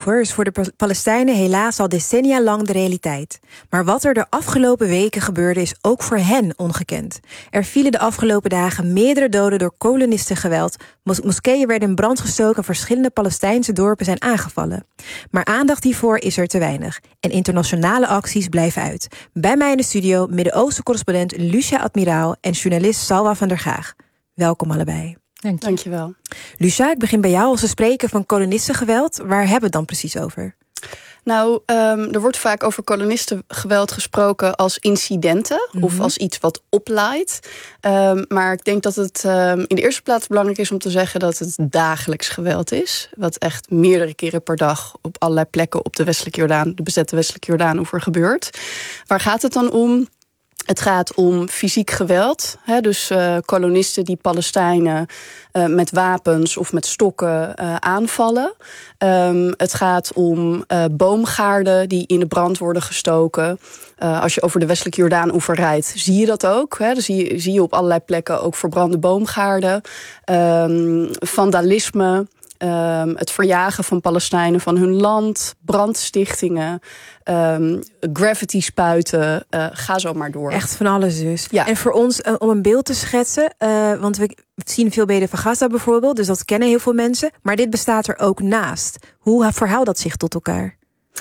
oever is voor de Palestijnen helaas al decennia lang de realiteit. Maar wat er de afgelopen weken gebeurde is ook voor hen ongekend. Er vielen de afgelopen dagen meerdere doden door kolonistengeweld. Moskeeën werden in brand gestoken en verschillende Palestijnse dorpen zijn aangevallen. Maar aandacht hiervoor is er te weinig. En internationale acties blijven uit. Bij mij in de studio Midden-Oosten-correspondent Lucia Admiraal en journalist Salwa van der Gaag. Welkom allebei. Dank je wel. Lucia, ik begin bij jou. Als we spreken van kolonistengeweld, waar hebben we het dan precies over? Nou, er wordt vaak over kolonistengeweld gesproken als incidenten of als iets wat oplaait. Maar ik denk dat het in de eerste plaats belangrijk is om te zeggen dat het dagelijks geweld is. Wat echt meerdere keren per dag op allerlei plekken op de bezette westelijke Jordaanoever gebeurt. Waar gaat het dan om? Het gaat om fysiek geweld. Dus kolonisten die Palestijnen met wapens of met stokken aanvallen. Het gaat om boomgaarden die in de brand worden gestoken. Als je over de westelijke Jordaanoever rijdt, zie je dat ook. Dan zie je op allerlei plekken ook verbrande boomgaarden. Vandalisme. Het verjagen van Palestijnen van hun land, brandstichtingen, graffiti spuiten, ga zo maar door. Echt van alles dus. Ja. En voor ons, om een beeld te schetsen, want we zien veel beelden van Gaza bijvoorbeeld, dus dat kennen heel veel mensen, maar dit bestaat er ook naast. Hoe verhoudt dat zich tot elkaar?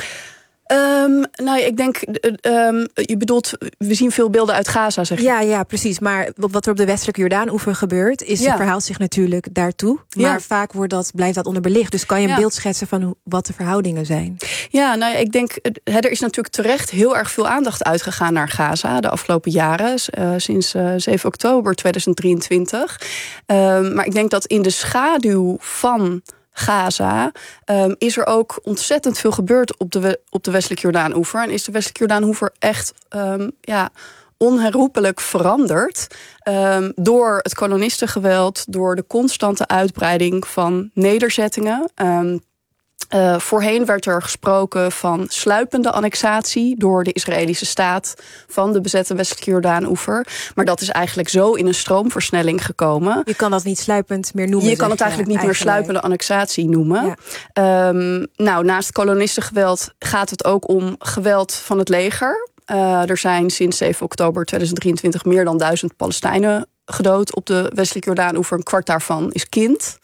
Ik denk, je bedoelt, we zien veel beelden uit Gaza, zeg je? Ja, precies. Maar wat er op de westelijke Jordaanoever gebeurt, verhoudt zich natuurlijk daartoe. Maar vaak blijft dat onderbelicht. Dus kan je een beeld schetsen van wat de verhoudingen zijn? Ja, ik denk, er is natuurlijk terecht heel erg veel aandacht uitgegaan naar Gaza de afgelopen jaren, sinds 7 oktober 2023. Maar ik denk dat in de schaduw van Gaza is er ook ontzettend veel gebeurd op de westelijke Jordaanoever. En is de westelijke Jordaanoever echt onherroepelijk veranderd door het kolonistengeweld, door de constante uitbreiding van nederzettingen. Voorheen werd er gesproken van sluipende annexatie door de Israëlische staat van de bezette westelijke Jordaanoever. Maar dat is eigenlijk zo in een stroomversnelling gekomen. Je kan dat niet sluipend meer noemen. Je kan het eigenlijk niet meer sluipende annexatie noemen. Ja. Naast kolonistengeweld gaat het ook om geweld van het leger. Er zijn sinds 7 oktober 2023 meer dan 1000 Palestijnen gedood op de westelijke Jordaanoever. Een kwart daarvan is kind.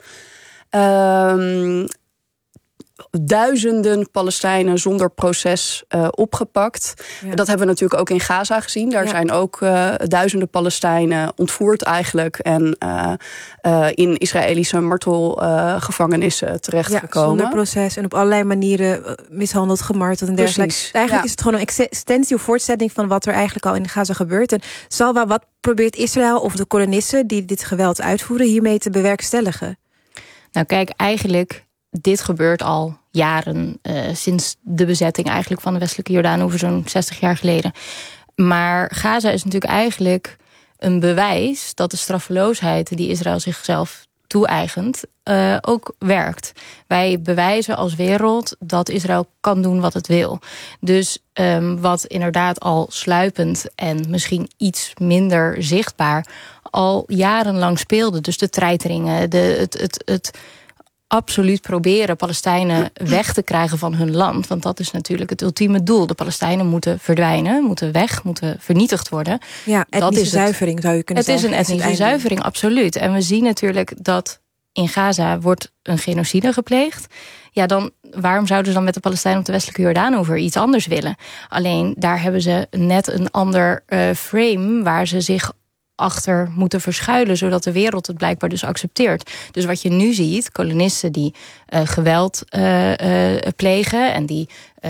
Duizenden Palestijnen zonder proces opgepakt. Ja. Dat hebben we natuurlijk ook in Gaza gezien. Daar zijn ook duizenden Palestijnen ontvoerd eigenlijk. En in Israëlische martelgevangenissen terechtgekomen. Zonder proces en op allerlei manieren mishandeld, gemarteld en dergelijke. Eigenlijk is het gewoon een extensie of voortzetting van wat er eigenlijk al in Gaza gebeurt. En Salwa, wat probeert Israël of de kolonisten die dit geweld uitvoeren hiermee te bewerkstelligen? Nou kijk, eigenlijk dit gebeurt al jaren, sinds de bezetting eigenlijk van de westelijke Jordaanoever zo'n 60 jaar geleden. Maar Gaza is natuurlijk eigenlijk een bewijs dat de straffeloosheid die Israël zichzelf toe-eigent ook werkt. Wij bewijzen als wereld dat Israël kan doen wat het wil. Dus wat inderdaad al sluipend en misschien iets minder zichtbaar al jarenlang speelde. Dus de treiteringen, het absoluut proberen Palestijnen weg te krijgen van hun land. Want dat is natuurlijk het ultieme doel. De Palestijnen moeten verdwijnen, moeten weg, moeten vernietigd worden. Ja, etnische zuivering zou je kunnen zeggen. Het is een etnische zuivering, absoluut. En we zien natuurlijk dat in Gaza wordt een genocide gepleegd. Ja, dan waarom zouden ze dan met de Palestijnen op de westelijke Jordaanoever iets anders willen? Alleen daar hebben ze net een ander frame waar ze zich achter moeten verschuilen, zodat de wereld het blijkbaar dus accepteert. Dus wat je nu ziet, kolonisten die geweld plegen en die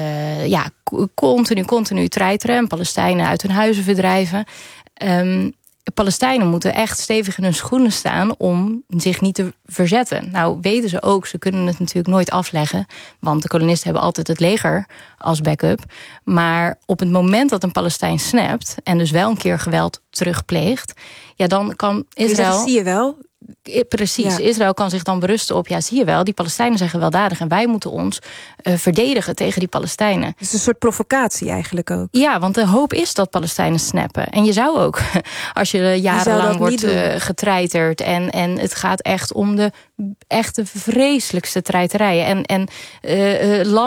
continu treiteren en Palestijnen uit hun huizen verdrijven. Palestijnen moeten echt stevig in hun schoenen staan om zich niet te verzetten. Nou weten ze ook, ze kunnen het natuurlijk nooit afleggen, want de kolonisten hebben altijd het leger als backup. Maar op het moment dat een Palestijn snapt en dus wel een keer geweld terugpleegt, ja, dan kan Israël... Dat zie je wel. Precies, ja. Israël kan zich dan berusten op, ja, zie je wel, die Palestijnen zijn gewelddadig en wij moeten ons verdedigen tegen die Palestijnen. Het is een soort provocatie eigenlijk ook. Ja, want de hoop is dat Palestijnen snappen. En je zou ook, als je jarenlang wordt getreiterd en het gaat echt om de echte vreselijkste treiterijen. En